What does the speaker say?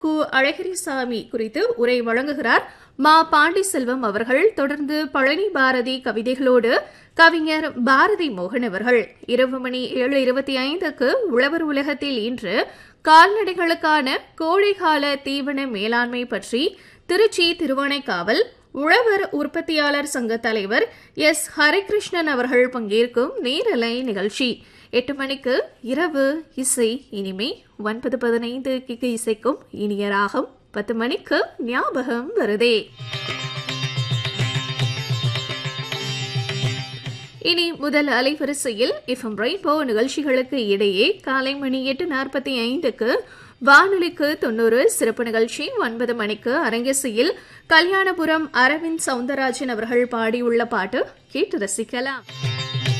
கு. அழகிரிசாமி குறித்து உரை வழங்குகிறார் மா. பாண்டிசெல்வம் அவர்கள். தொடர்ந்து பழனி பாரதி கவிதைகளோடு கவிஞர் பாரதி மோகன் அவர்கள். இரவு மணி 7:25க்கு உழவர் உலகத்தில் இன்று கால்நடைகளுக்கான கோடைகால தீவன மேலாண்மை பற்றி திருச்சி திருவானைக்காவல் உழவர் உற்பத்தியாளர் சங்க தலைவர் எஸ். ஹரிகிருஷ்ணன் அவர்கள் பங்கேற்கும் நேரலை நிகழ்ச்சி. 8 மணிக்கு இரவு இசை இனிமை. 9:15க்கு இசைக்கும் இனிய ராகம். 10 மணிக்கு ஞாபகம் வருதே. இனி முதல் அலைவரிசையில் எஃப்எம் ரெயின்போ நிகழ்ச்சிகளுக்கு இடையே காலை மணி 8:45க்கு வானொலிக்கு 90 சிறப்பு நிகழ்ச்சி. 9 மணிக்கு அரங்கேசியில் கல்யாணபுரம் அரவிந்த் சவுந்தரராஜன் அவர்கள் பாடியுள்ள பாட்டு கேட்டு ரசிக்கலாம்.